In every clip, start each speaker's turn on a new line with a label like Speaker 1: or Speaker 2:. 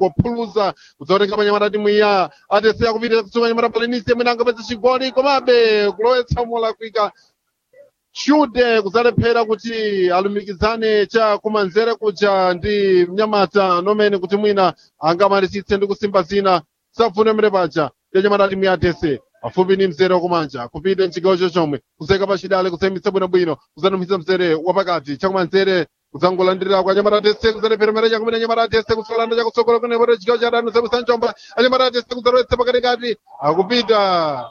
Speaker 1: kungophuluza kudzaoneka panyamata timu ya ADC akupita kusuka nyamata Palanisi mwina angapeza chigoli komabe kulowetsa molakwika Shude kuzalephera kuti alumikizane cha kumanzere kuja ndi mnyamata nomene kuti mwina angamalisitse ndi kusimba zina safune mre paja ndi nyamata timu ya ADC pafupi ni mzere wakumanja kupita mchigawo chochomwe kuzeka pachidale kusemitsa bwinobwino kuzanumitsa mzere wapakati chakumanzere kuzangolandirira kwa nyamata ADC kuzalephera mereja kumene nyamata ADC kusolanda chakutsogolo kunepoto chigawo cha adani semusa njomba anyamata ADC kuzalowetsa pakatikati akupita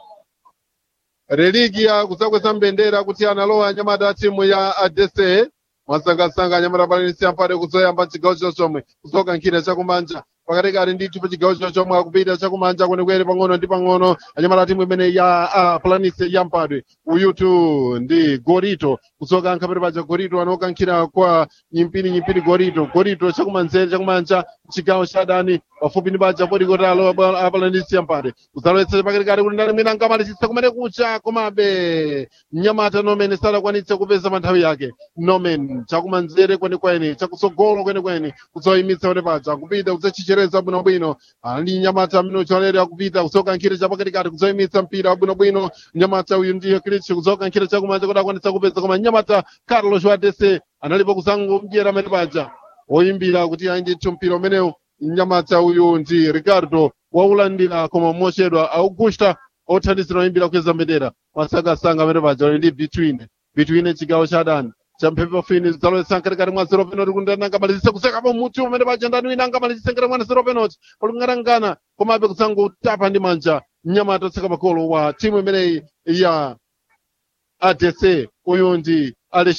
Speaker 1: religia kuzakweza mbendera kuti analowa nyamata timu ya ADC mwasangasanga nyamata Palanisi ampare kuzoyamba chigawo chochomwe kuzoka nkhira chakumanja pakatikati ndithu pa chigawo chochomwe akupita chakumanja kwenekwene pang'ono ndi pang'ono anyamata timu imene ya Palanisi yampadwe uyutu ndi Gorito kuzoka nkhapere paja Gorito anokankhira kwa nyimpini Gorito chakumanzere chakumanja chigawo cha adani pafupi ndi paja poti kotalo Palanisi yampadwe kuzalowetsa pakatikati kuti ndani mwina angamalisitse kumene kucha komabe mnyamata nomene sadakwanitse kupeza manthawi yake nomen chakumanzere kwenekwene chakutsogolo kwenekwene kuzoyimitsa pene paja kupita kuzachichereza bwinobwino ali nyamata amene uchonere akupita kuzoka nkhira chapakatikati kuzoyimitsa mpira bwinobwino nyamata uyu ndiye Kristo kuzoka nkhira chakumanja kuti akwanitsa kupeza koma nyamata Carlos wa ADC analipo kuzangomdyera pene paja oyimbira kuti ayindithu mpira umenewu nyamata uyu ndi Ricardo waulandira koma mochedwa Augusta othandizira oyimbira kukweza mbendera masangasanga pene paja ndi between chigawo cha adani champhepo fini zalowetsa nkatikati mwa zero penalty kuti angamalizitse kusekapo mutu umene paja ndani wina angamalizitse ngati mwana zero penalty olungarangana komabe kuzangotapa ndi manja mnyamata otseka makolo wa timu imeneyi ya ADC uyu ndi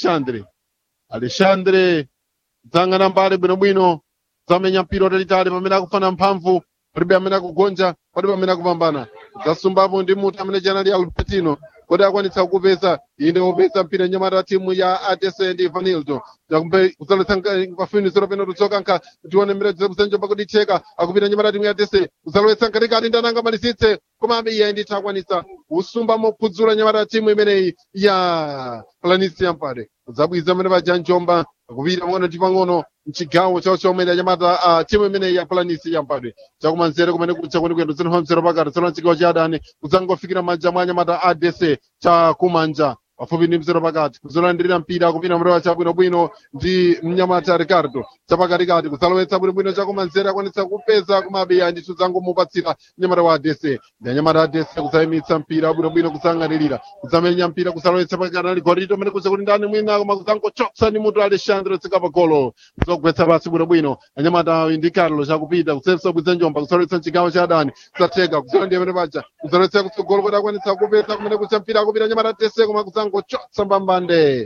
Speaker 1: Alexandre dzangana mbali bwinobwino zamenya mpira otalitali pamene akufana mphamvu palibe amene akugonja palibe amene akupambana zasumbapo ndi mutu amene janali Albertino kodi akwanitsa kupeza inde kupeza mpira nyamata timu ya ADC ndi Vanildo kuzaletsa pafini zero peno tutsoka tione mbira zakusenjomba kuti cheka akupita nyamata timu ya ADC kuzalowetsa nkatikati ndi anangamalisitse komabe iye ndithu akwanitsa kusumba mokhudzula nyamata timu imeneyi ya Palanisi yampadwe kuzabwiza mmene paja njomba kupita pang'ono ndi pang'ono mchigawo chawo chomwe nyamata timu imeneyi ya Palanisi yampadwe chakumanzere kumene kucha kwenikweni zinhomzero pakati tsona chigawo cha adani kuzangofikira manja mwa nyamata ADC chakumanja pafupi ndi mzero pakati kuzolandirira mpira kupita mrewa chabwinobwino ndi mnyamata Ricardo chapakatikati kuzalowetsa bwinobwino chakumanzere akwanitsa kupeza kumabe ndithu zangomupatsira nyamata wa ADC ndi nyamata ADC kuzayimitsa mpira bwinobwino kuzang'anirira kuzamenya mpira kuzalowetsa pakati ali Gorito umene kuza kuti ndani mwina koma kuzangochotsa ndi mutu Alexandre tsika pa golo kuzogwetsa pasi bwinobwino anyamata ndi Carlos akupita kusensa bwiza njomba kuzalowetsa chigawo cha adani kusatheka kuzolandiya pene paja kuzalowetsa kutsogolo kuti akwanitsa kupeza kumene kucha mpira akupita nyamata ADC koma kuchotsa mbambande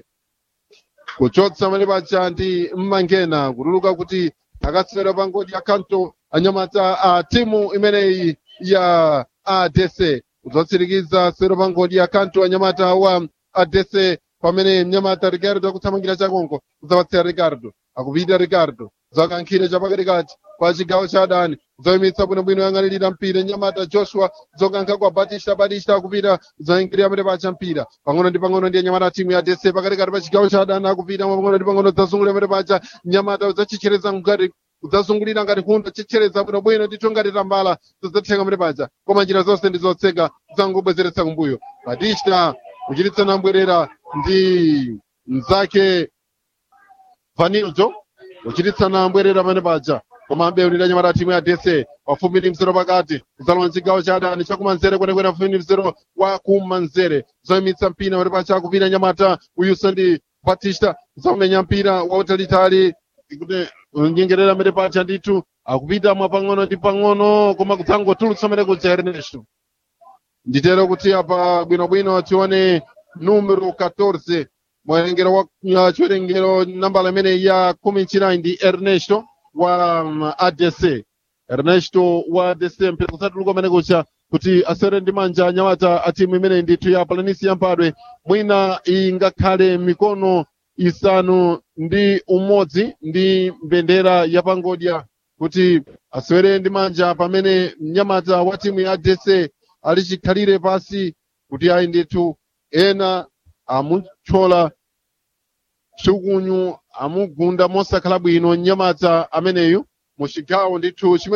Speaker 1: kuchotsa mene paja ndi mmangena kutuluka kuti akatsera pangodi ya kanto anyamata timu imeneyi ya ADC kuzotsirikiza sero pangodi ya kanto anyamata wa ADC pamene mnyamata Ricardo akuthamangira chakonko kuzapatsira Ricardo akupita Ricardo zakankhire chapakatikati kwa chigawo cha adani zoyimitsa bwinobwino yang'anirira mpira nyamata Joshua zokankha kwa Batista akupita zoyingirira pamene pacha mpira pang'ono ndi pang'ono ndiye nyamata timu ya ADC pakatikati pa chigawo cha adani akupita pang'ono ndi pang'ono zazungulira pamene pacha nyamata uzachichereza ngati udzazungulira ngati nkhundo chichereza bwinobwino ndithu ngati tambala zidzatheka pamene pacha koma njira zonse ndi zotseka zangobwezeretsa kumbuyo Batista kuchititsana mbwerera ndi mzake Vanildo kuchititsana mbwerera pamene paja koma mbeulira nyamata timu ya ADC pafupi ndi mzero pakati kuzalowa chigawo cha adani chakumanzere kwenekwene pafupi ndi mzero wa kumanzere zoyimitsa mpira pamene paja akupita nyamata uyuso ndi Batista zamenya mpira wautalitali kuti nyengerera pamene paja ndithu akupita mwa pang'ono ndi pang'ono koma kudzangotulutsa pamene kuja Ernesto nditero kuti apa bwinobwino tione numero 14 mwerengero wa chiwerengero nambala imene ya 19 ndi Ernesto wa ADC Ernesto wa ADC mpira kusatuluka pamene kucha kuti asere ndi manja anyamata a timu imene ndithu ya Palanisi yampadwe mwina ingakhale mikono isanu ndi umodzi ndi mbendera ya pangodya kuti asere ndi manja pamene mnyamata wa timu ya ADC ali chikhalire pasi kuti ayi ndithu ena amuthyola chukunyu amugunda mosakhala bwino mnyamata ameneyu mu chigawo ndithu chimene